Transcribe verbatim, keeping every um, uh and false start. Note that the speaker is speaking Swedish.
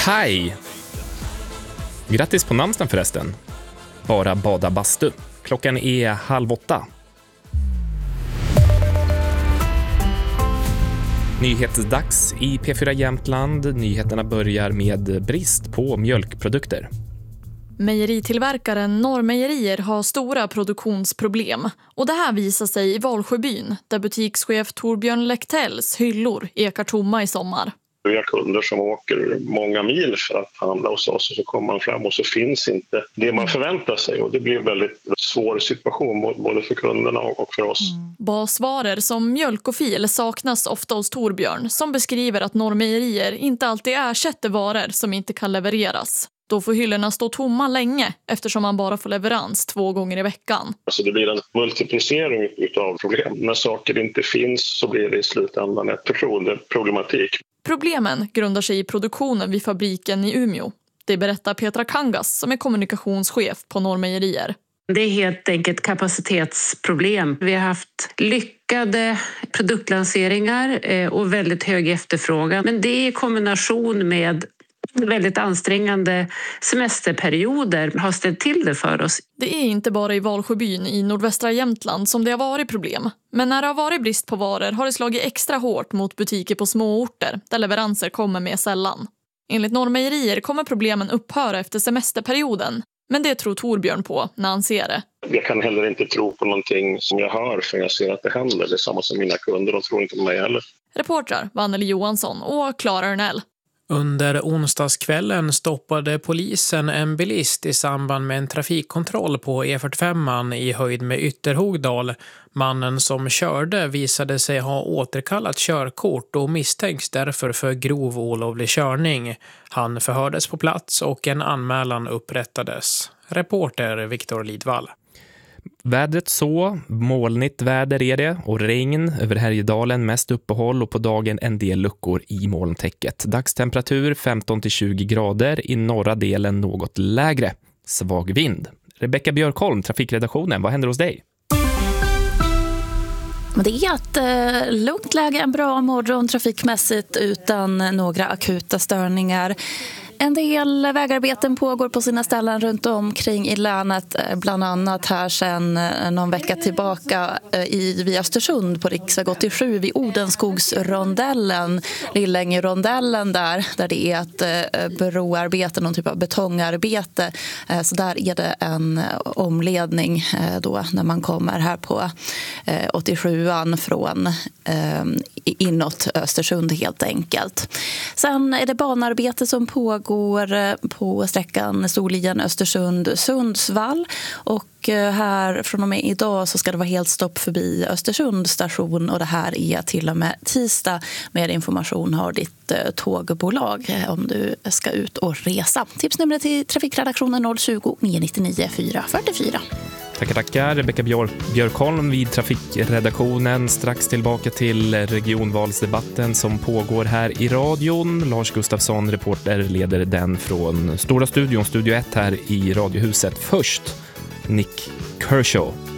Kai! Grattis på namnsdagen förresten. Bara bada bastu. Klockan är halv åtta. Nyhetsdags i P fyra Jämtland. Nyheterna börjar med brist på mjölkprodukter. Mejeritillverkaren Norrmejerier har stora produktionsproblem. Och det här visar sig i Valsjöbyn, där butikschef Torbjörn Lektells hyllor ekar tomma i sommar. Vi har kunder som åker många mil för att handla hos oss, och så kommer man fram och så finns inte det man förväntar sig. Och det blir en väldigt svår situation både för kunderna och för oss. Mm. Basvaror som mjölk och fil saknas ofta hos Torbjörn, som beskriver att Norrmejerier inte alltid ersätter varor som inte kan levereras. Då får hyllorna stå tomma länge eftersom man bara får leverans två gånger i veckan. Alltså det blir en multiplicering av problem. När saker inte finns så blir det i slutändan ett förtroendeproblematik. Problemen grundar sig i produktionen vid fabriken i Umeå. Det berättar Petra Kangas som är kommunikationschef på Norrmejerier. Det är helt enkelt kapacitetsproblem. Vi har haft lyckade produktlanseringar och väldigt hög efterfrågan. Men det i kombination med väldigt ansträngande semesterperioder har ställt till det för oss. Det är inte bara i Valsjöbyn i nordvästra Jämtland som det har varit problem. Men när det har varit brist på varor har det slagit extra hårt mot butiker på små orter där leveranser kommer med sällan. Enligt Norrmejerier kommer problemen upphöra efter semesterperioden. Men det tror Torbjörn på när han ser det. Jag kan heller inte tro på någonting som jag hör för jag ser att det händer. Det är samma som mina kunder, de tror inte på mig heller. Reportrar Vanneli Johansson och Klara Örnell. Under onsdagskvällen stoppade polisen en bilist i samband med en trafikkontroll på E fyrtiofem i höjd med Ytterhogdal. Mannen som körde visade sig ha återkallat körkort och misstänks därför för grov olovlig körning. Han förhördes på plats och en anmälan upprättades. Reporter Viktor Lidvall. Vädret så, molnigt väder är det och regn över Härjedalen, mest uppehåll och på dagen en del luckor i molntäcket. Dagstemperatur femton till tjugo grader, i norra delen något lägre. Svag vind. Rebecka Björkholm, trafikredaktionen, vad händer hos dig? Det är ett eh, lugnt läge, en bra morgon trafikmässigt utan några akuta störningar. En del vägarbeten pågår på sina ställen runt omkring i länet, bland annat här sedan någon vecka tillbaka i vid Östersund på riksväg åttiosju vid Odenskogsrondellen, Lillängerondellen där, där det är ett broarbete, någon typ av betongarbete. Så där är det en omledning då när man kommer här på åttiosjuan från inåt Östersund helt enkelt. Sen är det banarbete som pågår går på sträckan Storlien-Östersund-Sundsvall och här från och med idag så ska det vara helt stopp förbi Östersund station och det här är till och med tisdag. Mer information har ditt tågbolag om du ska ut och resa. Tipsnumret till trafikredaktionen noll tjugo, nio nittionio, fyra fyrtiofyra. Tackar, tackar. Rebecka Björkholm vid trafikredaktionen. Strax tillbaka till regionvalsdebatten som pågår här i radion. Lars Gustafsson, reporter, leder den från Stora studion, Studio ett här i Radiohuset. Först Nick Kershaw.